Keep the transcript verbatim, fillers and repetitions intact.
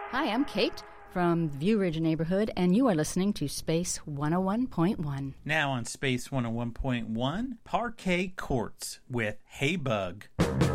Hi, I'm Kate from the View Ridge neighborhood, and you are listening to Space one oh one point one. Now on Space one oh one point one, Parquet Courts with Hey Bug.